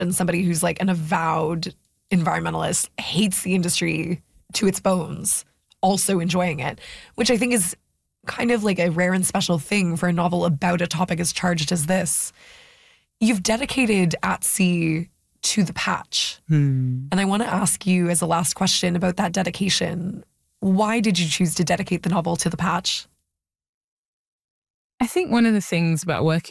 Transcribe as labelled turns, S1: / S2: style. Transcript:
S1: and somebody who's like an avowed environmentalist, hates the industry to its bones, also enjoying it, which I think is kind of like a rare and special thing for a novel about a topic as charged as this. You've dedicated At Sea to the patch. And I want to ask you as a last question about that dedication. Why did you choose to dedicate the novel to the patch?
S2: I think one of the things about working